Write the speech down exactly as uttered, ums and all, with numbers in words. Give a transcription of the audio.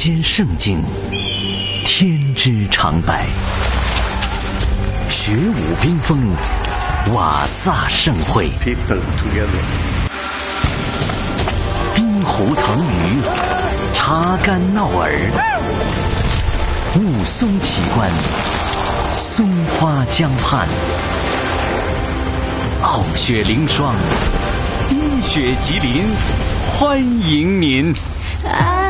间圣境，天之长白，学武冰封，瓦萨盛会，冰湖腾鱼，茶干闹耳，雾凇奇观，松花江畔，傲雪凌霜，冰雪吉林，欢迎您。